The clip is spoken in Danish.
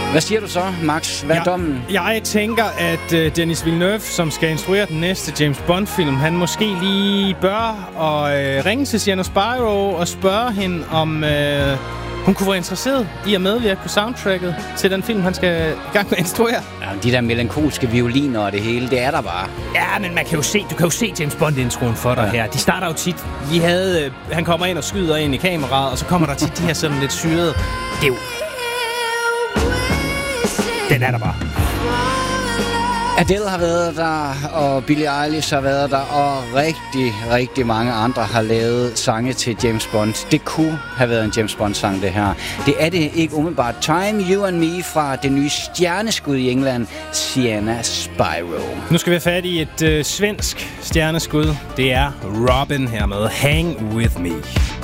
Hvad siger du så, Max? Hvad er dommen? Jeg tænker, at Denis Villeneuve, som skal instruere den næste James Bond-film, han måske lige bør ringe til Sienna Spyro og spørge hende, om hun kunne være interesseret i at medvirke på soundtracket til den film, han skal i gang med at instruere. Ja, de der melankolske violiner og det hele, det er der bare. Ja, men du kan jo se James Bond-introen for dig her. De starter jo tit. Han kommer ind og skyder ind i kameraet, og så kommer der tit de her sådan lidt syrede. Det er jo... Den er der bare. Adele har været der, og Billie Eilish har været der, og rigtig, rigtig mange andre har lavet sange til James Bond. Det kunne have været en James Bond-sang, det her. Det er det ikke umiddelbart. Time, You and Me fra det nye stjerneskud i England, Sienna Spyro. Nu skal vi have fat i et svensk stjerneskud. Det er Robin her med Hang With Me.